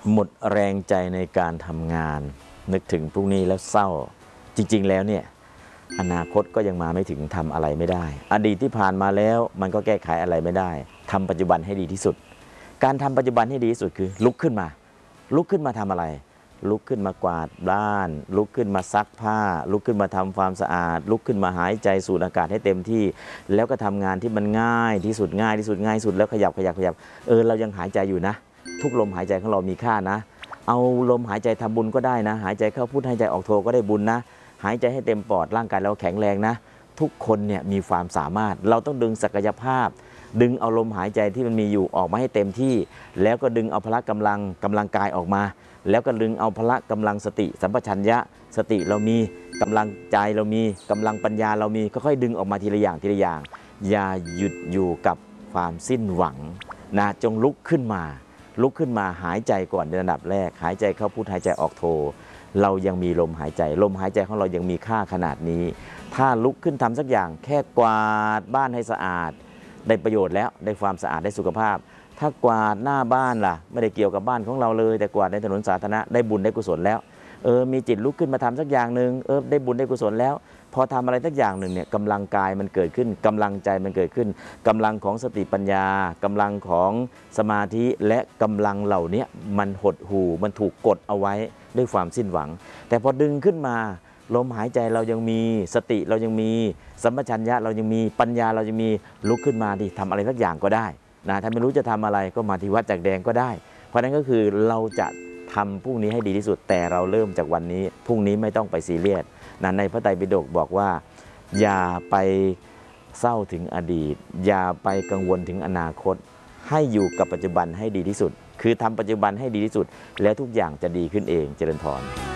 หมดแรงใจในการทำงานนึกถึงพรุ่งนี้แล้วเศร้าจริงๆแล้วเนี่ยอนาคตก็ยังมาไม่ถึงทำอะไรไม่ได้อดีตที่ผ่านมาแล้วมันก็แก้ไขอะไรไม่ได้ทำปัจจุบันให้ดีที่สุดการทำปัจจุบันให้ดีที่สุดคือลุกขึ้นมาทำอะไรลุกขึ้นมากวาดบ้านลุกขึ้นมาซักผ้าลุกขึ้นมาทำความสะอาดลุกขึ้นมาหายใจสูดอากาศให้เต็มที่แล้วก็ทำงานที่มันง่ายที่สุดแล้วขยับเรายังหายใจอยู่นะทุกลมหายใจของเรามีค่านะเอาลมหายใจทำบุญก็ได้นะหายใจเข้าพุทหายใจออกโทก็ได้บุญนะหายใจให้เต็มปอดร่างกายเราแข็งแรงนะทุกคนเนี่ยมีความสามารถเราต้องดึงศักยภาพดึงเอาลมหายใจที่มันมีอยู่ออกมาให้เต็มที่แล้วก็ดึงเอาพละกำลังกายออกมาแล้วก็ดึงเอาพละกำลังสติสัมปชัญญะสติเรามีกำลังใจเรามีกำลังปัญญาเรามีค่อยๆดึงออกมาทีละอย่างอย่าหยุดอยู่กับความสิ้นหวังนะจงลุกขึ้นมาหายใจก่อนในระดับแรกหายใจเข้าพุทหายใจออกโทเรายังมีลมหายใจของเรายังมีค่าขนาดนี้ถ้าลุกขึ้นทำสักอย่างแค่กวาดบ้านให้สะอาดได้ประโยชน์แล้วได้ความสะอาดได้สุขภาพถ้ากวาดหน้าบ้านล่ะไม่ได้เกี่ยวกับบ้านของเราเลยแต่กวาดในถนนสาธารณะได้บุญได้กุศลแล้วมีจิตลุกขึ้นมาทำสักอย่างหนึ่งได้บุญได้กุศลแล้วพอทำอะไรสักอย่างหนึ่งเนี่ยกำลังกายมันเกิดขึ้นกำลังใจมันเกิดขึ้นกำลังของสติปัญญากำลังของสมาธิและกำลังเหล่านี้มันหดหู่มันถูกกดเอาไว้ด้วยความสิ้นหวังแต่พอดึงขึ้นมาลมหายใจเรายังมีสติเรายังมีสัมปชัญญะเรายังมีปัญญาเรายังมีลุกขึ้นมาดิทำอะไรสักอย่างก็ได้นะถ้าไม่รู้จะทำอะไรก็มาที่วัดจักแดงก็ได้เพราะนั้นก็คือเราจะทำพรุ่งนี้ให้ดีที่สุดแต่เราเริ่มจากวันนี้พรุ่งนี้ไม่ต้องไปซีเรียสนะในพระไตรปิฎกบอกว่าอย่าไปเศร้าถึงอดีตอย่าไปกังวลถึงอนาคตให้อยู่กับปัจจุบันให้ดีที่สุดคือทำปัจจุบันให้ดีที่สุดแล้วทุกอย่างจะดีขึ้นเองเจริญพร